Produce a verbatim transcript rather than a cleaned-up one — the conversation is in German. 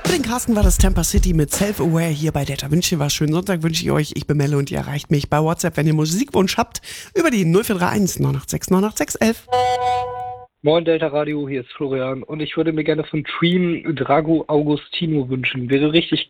Für den Carsten war das Tampa City mit Self-Aware hier bei Data. Wünsche dir was. Schönen Sonntag wünsche ich euch. Ich bin Melle und ihr erreicht mich bei WhatsApp, wenn ihr Musikwunsch habt, über die null vier drei eins neun acht sechs neun acht sechs eins eins. Moin Delta Radio, hier ist Florian und ich würde mir gerne von Dream Drago Augustino wünschen. Wäre richtig